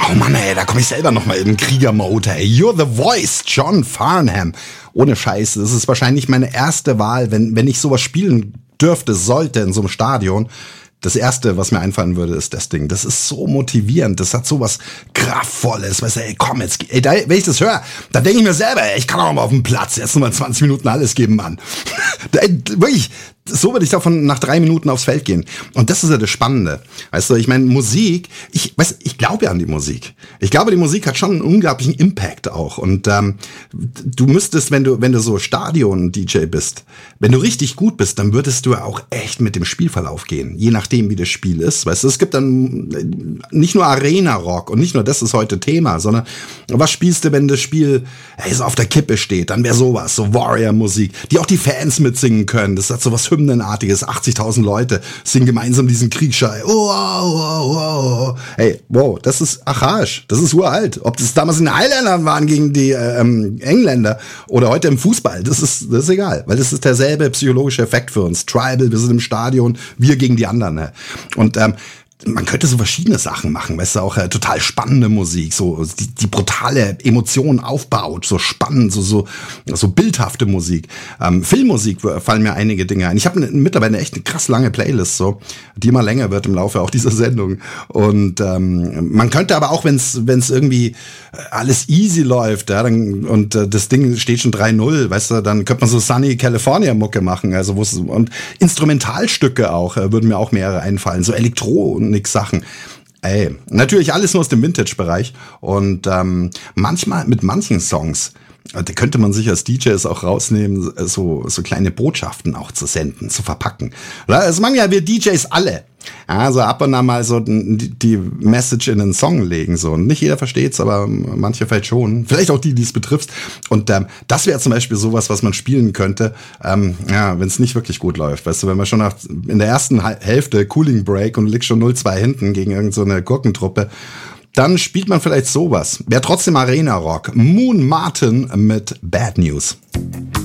Oh Mann, ey, da komme ich selber nochmal in Krieger-Mode, ey. You're the Voice, John Farnham. Ohne Scheiß, das ist wahrscheinlich meine erste Wahl, wenn ich sowas spielen dürfte, sollte in so einem Stadion. Das Erste, was mir einfallen würde, ist das Ding. Das ist so motivierend, das hat so was Kraftvolles. Weißt du, ey, komm jetzt, ey, wenn ich das höre, dann denke ich mir selber, ey, ich kann auch mal auf dem Platz jetzt nur mal 20 Minuten alles geben, Mann. Wirklich, so würde ich davon nach 3 Minuten aufs Feld gehen. Und das ist ja das Spannende. Weißt du, ich meine, Musik, ich glaube ja an die Musik. Ich glaube, die Musik hat schon einen unglaublichen Impact auch. Und du müsstest, wenn du so Stadion-DJ bist, wenn du richtig gut bist, dann würdest du ja auch echt mit dem Spielverlauf gehen. Je nachdem, wie das Spiel ist. Weißt du, es gibt dann nicht nur Arena-Rock und nicht nur das ist heute Thema, sondern was spielst du, wenn das Spiel so auf der Kippe steht? Dann wäre sowas, so Warrior-Musik, die auch die Fans mitsingen können. Das hat so was Hymnenartiges. 80.000 Leute singen gemeinsam diesen Kriegsschrei. Oh, oh, oh, oh. Hey, wow, das ist archaisch. Das ist uralt. Ob das damals in den Highlandern waren gegen die Engländer oder heute im Fußball, das ist egal. Weil das ist derselbe psychologische Effekt für uns. Tribal, wir sind im Stadion, wir gegen die anderen. Ne? Und man könnte so verschiedene Sachen machen, weißt du, auch total spannende Musik, so die brutale Emotionen aufbaut, so spannend, so bildhafte Musik. Filmmusik fallen mir einige Dinge ein. Ich habe mittlerweile echt eine krass lange Playlist, so, die immer länger wird im Laufe auch dieser Sendung. Und man könnte aber auch, wenn es irgendwie alles easy läuft, ja, und das Ding steht schon 3-0, weißt du, dann könnte man so Sunny California Mucke machen, also und Instrumentalstücke auch, würden mir auch mehrere einfallen, so Elektronik-Sachen. Ey, natürlich alles nur aus dem Vintage-Bereich und manchmal mit manchen Songs, da könnte man sich als DJs auch rausnehmen, so kleine Botschaften auch zu senden, zu verpacken. Das machen ja wir DJs alle. Also ab und an mal so die Message in den Song legen, so. Und nicht jeder versteht's, aber manche vielleicht schon. Vielleicht auch die es betrifft. Und das wäre zum Beispiel sowas, was man spielen könnte, wenn es nicht wirklich gut läuft. Weißt du, wenn man schon in der ersten Hälfte Cooling Break und liegt schon 0-2 hinten gegen irgend so eine Gurkentruppe, dann spielt man vielleicht sowas. Wäre trotzdem Arena-Rock. Moon Martin mit Bad News.